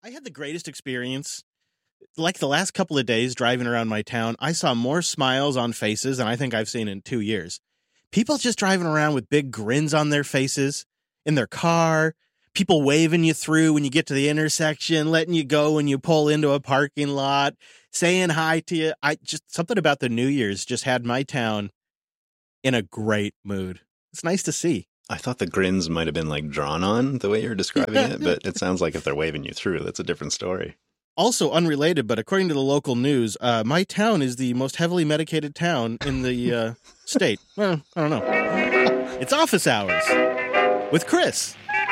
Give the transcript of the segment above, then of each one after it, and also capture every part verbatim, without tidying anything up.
I had the greatest experience. Like the last couple of days driving around my town, I saw more smiles on faces than I think I've seen in two years. People just driving around with big grins on their faces in their car, people waving you through when you get to the intersection, letting you go when you pull into a parking lot, saying hi to you. I just something about the New Year's just had my town in a great mood. It's nice to see. I thought the grins might have been like drawn on the way you're describing it, but it sounds like if they're waving you through, that's a different story. Also unrelated, but according to the local news, uh, my town is the most heavily medicated town in the uh, state. Well, I don't know. It's office hours with Chris.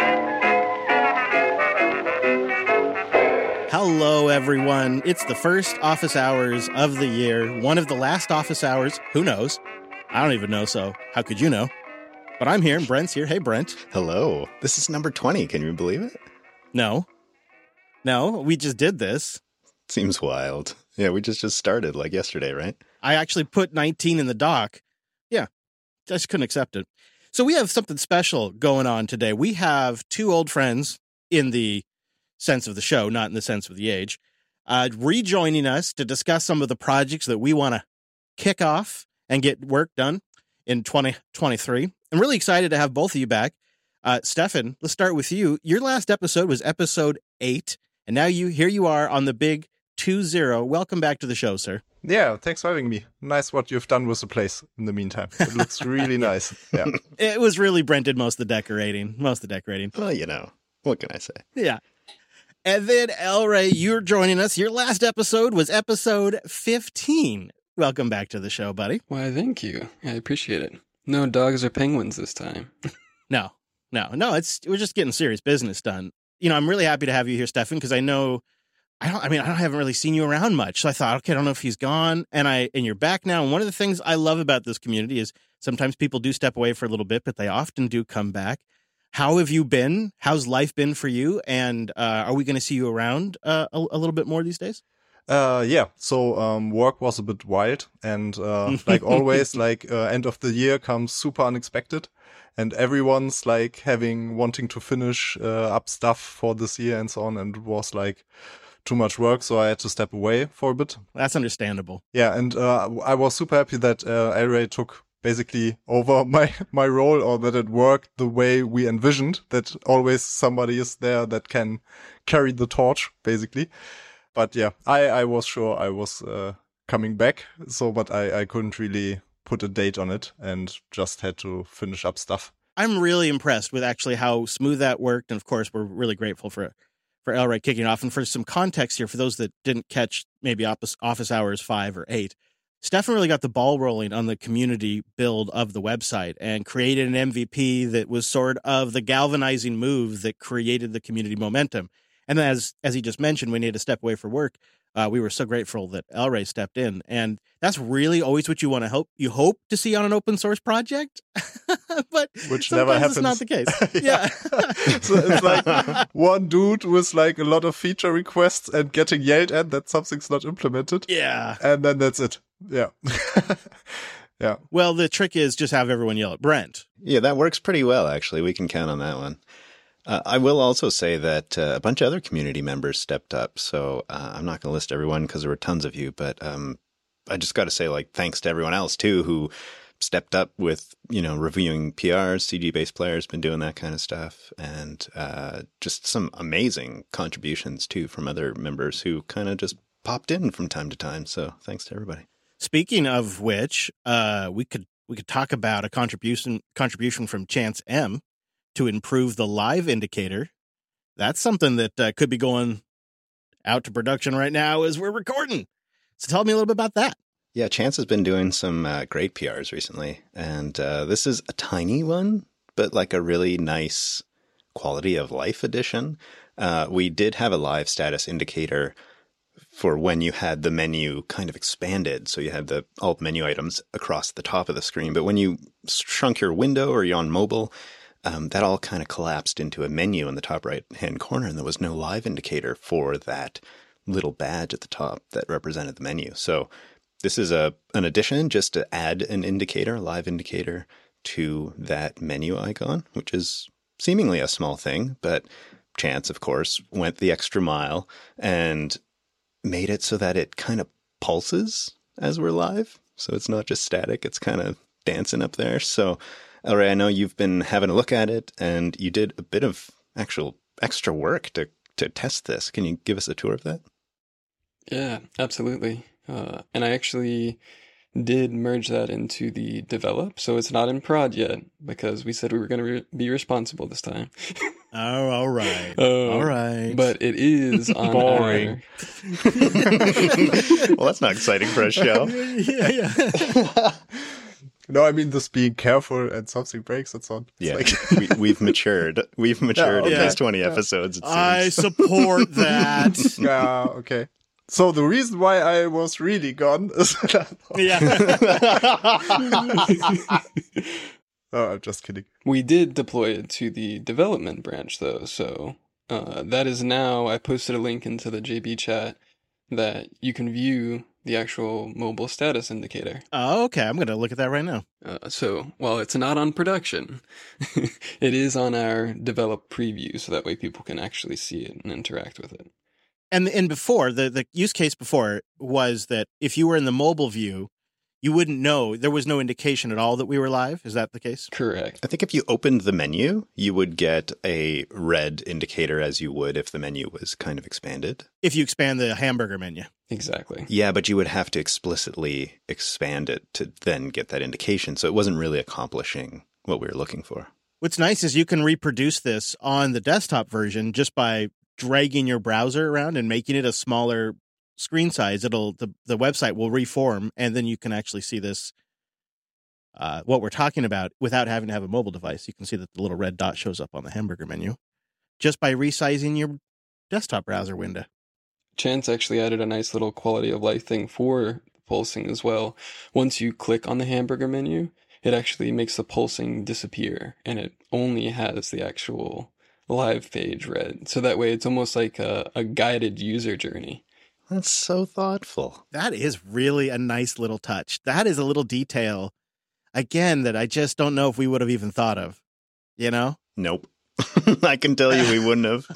Hello, everyone. It's the first office hours of the year. One of the last office hours. Who knows? I don't even know, so how could you know? But I'm here, and Brent's here. Hey, Brent. Hello. This is number twenty. Can you believe it? No. No, we just did this. Seems wild. Yeah, we just just started like yesterday, right? I actually put nineteen in the doc. Yeah, just couldn't accept it. So we have something special going on today. We have two old friends in the sense of the show, not in the sense of the age, uh, rejoining us to discuss some of the projects that we want to kick off and get work done in twenty twenty-three. I'm really excited to have both of you back. Uh, Stefan, let's start with you. Your last episode was episode eight. And now you here you are on the big two zero. Welcome back to the show, sir. Yeah, thanks for having me. Nice what you've done with the place in the meantime. It looks really nice. Yeah. It was really Brent did most of the decorating. Most of the decorating. Well, you know, what can I say? Yeah. And then, El Rey, you're joining us. Your last episode was episode fifteen. Welcome back to the show, buddy. Why, thank you. I appreciate it. No dogs or penguins this time. No, no, no. It's we're just getting serious business done. You know, I'm really happy to have you here, Stefan, because I know, I don't, I mean, I haven't really seen you around much. So I thought, okay, I don't know if he's gone, and I, and you're back now. And one of the things I love about this community is sometimes people do step away for a little bit, but they often do come back. How have you been? How's life been for you? And uh, are we going to see you around uh, a, a little bit more these days? Uh, yeah. So um, work was a bit wild, and uh, like always, like uh, end of the year comes super unexpected. And everyone's like having, wanting to finish uh, up stuff for this year and so on. And it was like too much work. So I had to step away for a bit. That's understandable. Yeah. And uh, I was super happy that uh, El Rey took basically over my, my role, or that it worked the way we envisioned, that always somebody is there that can carry the torch, basically. But yeah, I, I was sure I was uh, coming back. So, but I, I couldn't really put a date on it and just had to finish up stuff. I'm really impressed with actually how smooth that worked. And of course, we're really grateful for for El Rey kicking off. And for some context here, for those that didn't catch maybe office, office hours five or eight, Stefan really got the ball rolling on the community build of the website and created an M V P that was sort of the galvanizing move that created the community momentum. And then as, as he just mentioned, we needed to step away for work. Uh, we were so grateful that El Rey stepped in, and that's really always what you want to hope. You hope to see on an open source project, but which sometimes never happens. It's not the case. yeah, so it's like one dude with like a lot of feature requests and getting yelled at that something's not implemented. Yeah, and then that's it. Yeah, yeah. Well, the trick is just have everyone yell at Brent. Yeah, that works pretty well. Actually, we can count on that one. Uh, I will also say that uh, a bunch of other community members stepped up. So uh, I'm not going to list everyone because there were tons of you, but um, I just got to say, like, thanks to everyone else too who stepped up with, you know, reviewing P Rs. C G Based Players been doing that kind of stuff, and uh, just some amazing contributions too from other members who kind of just popped in from time to time. So thanks to everybody. Speaking of which, uh, we could we could talk about a contribution contribution from Chance M to improve the live indicator. That's something that uh, could be going out to production right now as we're recording. So tell me a little bit about that. Yeah, Chance has been doing some uh, great P Rs recently. And uh, this is a tiny one, but like a really nice quality of life edition. Uh, we did have a live status indicator for when you had the menu kind of expanded. So you had the alt menu items across the top of the screen. But when you shrunk your window or you're on mobile, Um, that all kind of collapsed into a menu in the top right-hand corner, and there was no live indicator for that little badge at the top that represented the menu. So this is a an addition just to add an indicator, a live indicator, to that menu icon, which is seemingly a small thing, but Chance, of course, went the extra mile and made it so that it kind of pulses as we're live. So it's not just static, it's kind of dancing up there. So, El Rey, I know you've been having a look at it, and you did a bit of actual extra work to, to test this. Can you give us a tour of that? Yeah, absolutely. Uh, and I actually did merge that into the develop, so it's not in prod yet, because we said we were going to re- be responsible this time. Oh, all right. Uh, all right. But it is on Boring. our... Well, that's not exciting for a show. yeah, yeah. No, I mean, this being careful and something breaks, it's on. It's Yeah, like- we, we've matured. We've matured Yeah, in okay. these twenty episodes, it seems. I support that. yeah, okay. So the reason why I was really gone is that yeah. Oh, I'm just kidding. We did deploy it to the development branch, though, so uh, that is now, I posted a link into the J B chat that you can view the actual mobile status indicator. Oh, okay. I'm going to look at that right now. Uh, so while it's not on production, it is on our develop preview, so that way people can actually see it and interact with it. And and before, the, the use case before was that if you were in the mobile view, you wouldn't know. There was no indication at all that we were live. Is that the case? Correct. I think if you opened the menu, you would get a red indicator as you would if the menu was kind of expanded. If you expand the hamburger menu. Exactly. Yeah, but you would have to explicitly expand it to then get that indication. So it wasn't really accomplishing what we were looking for. What's nice is you can reproduce this on the desktop version just by dragging your browser around and making it a smaller screen size. It'll the, the website will reform, and then you can actually see this uh what we're talking about without having to have a mobile device. You can see that the little red dot shows up on the hamburger menu just by resizing your desktop browser window. Chance actually added a nice little quality of life thing for pulsing as well. Once you click on the hamburger menu, it actually makes the pulsing disappear, and it only has the actual live page read. So that way it's almost like a, a guided user journey. That's so thoughtful. That is really a nice little touch. That is a little detail, again, that I just don't know if we would have even thought of, you know? Nope. I can tell you we wouldn't have.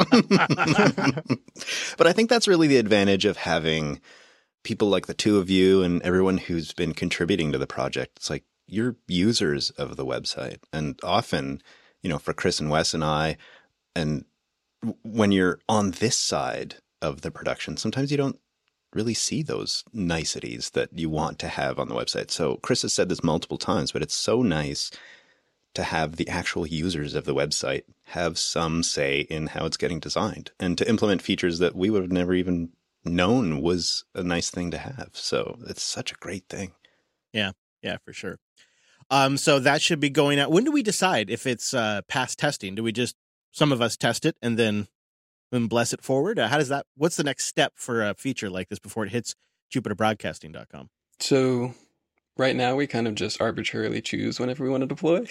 But I think that's really the advantage of having people like the two of you and everyone who's been contributing to the project. It's like you're users of the website. And often, you know, for Chris and Wes and I, and when you're on this side of the production, sometimes you don't really see those niceties that you want to have on the website. So Chris has said this multiple times, but it's so nice to have the actual users of the website have some say in how it's getting designed and to implement features that we would have never even known was a nice thing to have. So it's such a great thing. Yeah, yeah, for sure. Um, so that should be going out. When do we decide if it's uh, past testing? Do we just, some of us test it and then then bless it forward? Uh, how does that, what's the next step for a feature like this before it hits Jupiter Broadcasting dot com? So right now we kind of just arbitrarily choose whenever we want to deploy.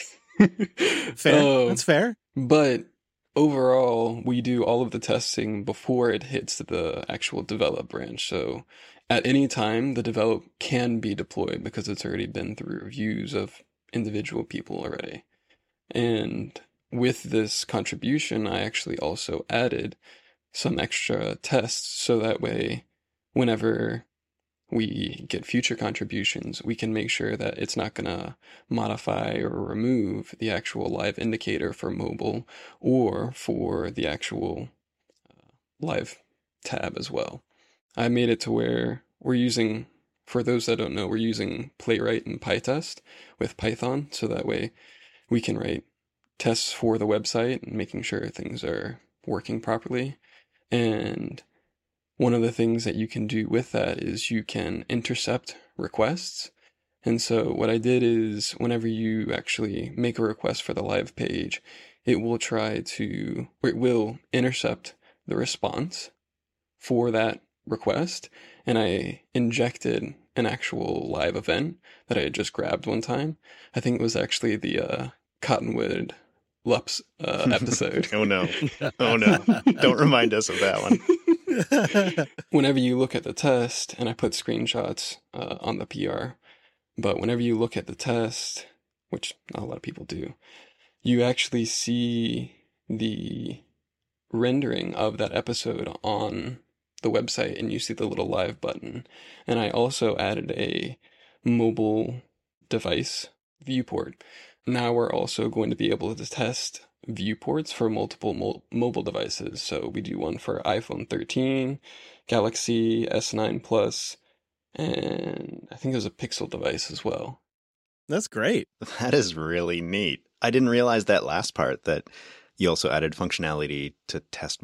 Fair. Um, That's fair. But overall, we do all of the testing before it hits the actual develop branch. So at any time, the develop can be deployed because it's already been through reviews of individual people already. And with this contribution, I actually also added some extra tests so that way, whenever we get future contributions, we can make sure that it's not going to modify or remove the actual live indicator for mobile or for the actual uh, live tab as well. I made it to where we're using, for those that don't know, we're using Playwright and PyTest with Python, so that way we can write tests for the website and making sure things are working properly. And one of the things that you can do with that is you can intercept requests. And so what I did is whenever you actually make a request for the live page, it will try to, or it will intercept the response for that request. And I injected an actual live event that I had just grabbed one time. I think it was actually the uh, Cottonwood Lups uh, episode. Oh no. Oh no. Don't remind us of that one. Whenever you look at the test, and I put screenshots uh, on the P R, but whenever you look at the test, which not a lot of people do, you actually see the rendering of that episode on the website, and you see the little live button. And I also added a mobile device viewport. Now we're also going to be able to test viewports for multiple mo- mobile devices. So we do one for iPhone thirteen, Galaxy S nine Plus, and I think there's a Pixel device as well. That's great. That is really neat. I didn't realize that last part, that you also added functionality to test